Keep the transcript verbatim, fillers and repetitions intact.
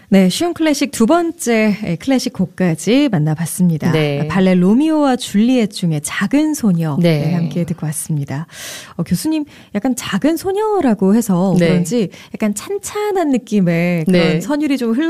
네, 쉬운 클래식 두 번째 클래식 곡까지 만나봤습니다. 네. 발레 로미오와 줄리엣 중에 작은 소녀 네. 네, 함께 듣고 왔습니다. 어, 교수님 약간 작은 소녀라고 해서 네. 그런지 약간 찬찬한 느낌의 그런 네. 선율이 좀 흘러